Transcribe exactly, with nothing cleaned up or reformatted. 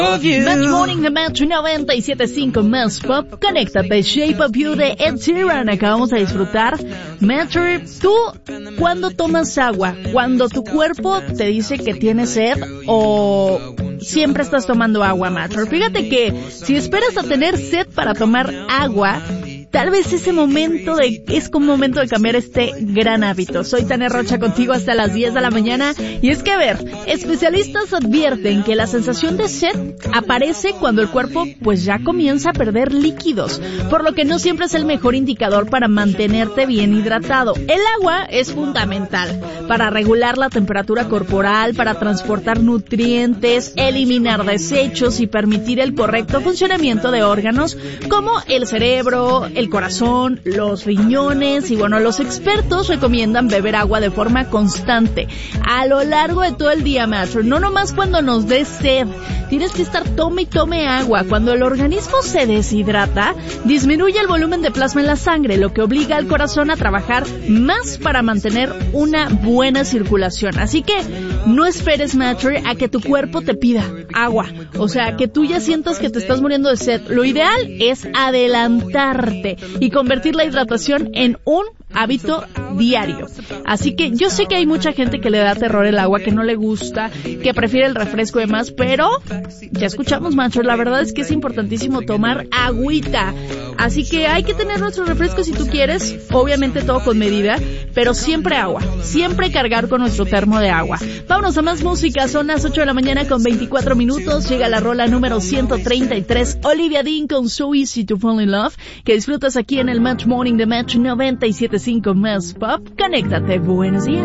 Match Morning de Match noventa y siete punto cinco más Pop. Conéctate, Shape of You de Ed Sheeran. Acabamos de disfrutar. Match, tú, ¿cuándo tomas agua? ¿Cuando tu cuerpo te dice que tienes sed o siempre estás tomando agua, Match? Fíjate que si esperas a tener sed para tomar agua, tal vez ese momento de, es como momento de cambiar este gran hábito. Soy Tania Rocha contigo hasta las diez de la mañana. Y es que, a ver, especialistas advierten que la sensación de sed aparece cuando el cuerpo pues ya comienza a perder líquidos, por lo que no siempre es el mejor indicador para mantenerte bien hidratado. El agua es fundamental para regular la temperatura corporal, para transportar nutrientes, eliminar desechos y permitir el correcto funcionamiento de órganos como el cerebro, el corazón, los riñones. Y bueno, los expertos recomiendan beber agua de forma constante a lo largo de todo el día, maestro. No nomás cuando nos dé sed. Tienes que estar tome y tome agua. Cuando el organismo se deshidrata, disminuye el volumen de plasma en la sangre, lo que obliga al corazón a trabajar más para mantener una buena circulación. Así que no esperes, maestro, a que tu cuerpo te pida agua. O sea, que tú ya sientas que te estás muriendo de sed. Lo ideal es adelantarte y convertir la hidratación en un hábito diario. Así que yo sé que hay mucha gente que le da terror el agua, que no le gusta, que prefiere el refresco y demás, pero ya escuchamos, macho, la verdad es que es importantísimo tomar agüita. Así que hay que tener nuestro refresco si tú quieres, obviamente todo con medida, pero siempre agua, siempre cargar con nuestro termo de agua. Vámonos a más música, son las ocho de la mañana con veinticuatro minutos, llega la rola número ciento treinta y tres, Olivia Dean con So Easy to Fall in Love, que disfrutas aquí en el Match Morning de Match noventa y siete punto cinco más Pop. Conéctate, buenos días.